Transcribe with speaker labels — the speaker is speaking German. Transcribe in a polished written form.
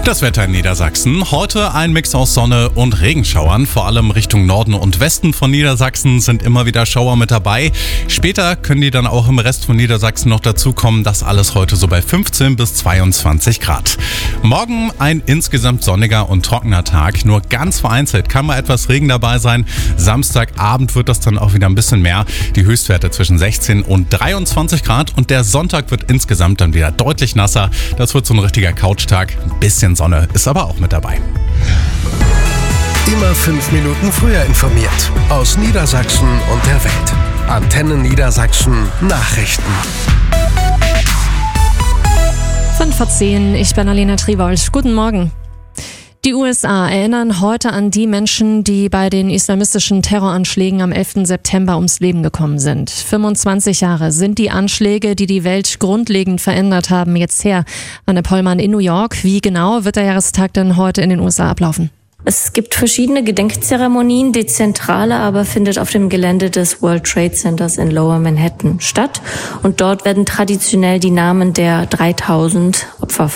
Speaker 1: Das Wetter in Niedersachsen. Heute ein Mix aus Sonne und Regenschauern. Vor allem Richtung Norden und Westen von Niedersachsen sind immer wieder Schauer mit dabei. Später können die dann auch im Rest von Niedersachsen noch dazukommen. Das alles heute so bei 15 bis 22 Grad. Morgen ein insgesamt sonniger und trockener Tag. Nur ganz vereinzelt kann mal etwas Regen dabei sein. Samstagabend wird das dann auch wieder ein bisschen mehr. Die Höchstwerte zwischen 16 und 23 Grad. Und der Sonntag wird insgesamt dann wieder deutlich nasser. Das wird so ein richtiger Couchtag. Ein bisschen Sonne ist aber auch mit dabei.
Speaker 2: Immer 5 Minuten früher informiert. Aus Niedersachsen und der Welt. Antenne Niedersachsen Nachrichten.
Speaker 3: 5:10, ich bin Alena Triwold. Guten Morgen. Die USA erinnern heute an die Menschen, die bei den islamistischen Terroranschlägen am 11. September ums Leben gekommen sind. 25 Jahre sind die Anschläge, die die Welt grundlegend verändert haben, jetzt her. Anne Pollmann in New York. Wie genau wird der Jahrestag denn heute in den USA ablaufen?
Speaker 4: Es gibt verschiedene Gedenkzeremonien. Die zentrale aber findet auf dem Gelände des World Trade Centers in Lower Manhattan statt. Und dort werden traditionell die Namen der 3000 Opfer